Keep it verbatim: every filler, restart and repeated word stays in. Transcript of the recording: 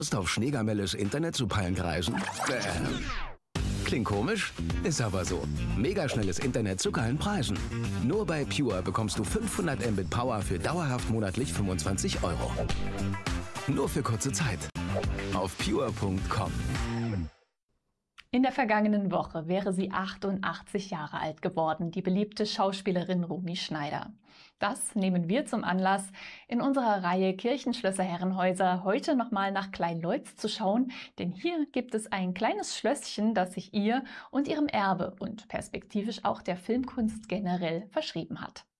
Lust auf schneegamelles Internet zu Pallenkreisen? Äh. Klingt komisch? Ist aber so. Mega schnelles Internet zu geilen Preisen. Nur bei Pure bekommst du fünfhundert Mbit Power für dauerhaft monatlich fünfundzwanzig Euro. Nur für kurze Zeit. Auf pure punkt com. In der vergangenen Woche wäre sie achtundachtzig Jahre alt geworden, die beliebte Schauspielerin Romy Schneider. Das nehmen wir zum Anlass, in unserer Reihe Kirchenschlösser Herrenhäuser heute nochmal nach Kleinleutz zu schauen, denn hier gibt es ein kleines Schlösschen, das sich ihr und ihrem Erbe und perspektivisch auch der Filmkunst generell verschrieben hat.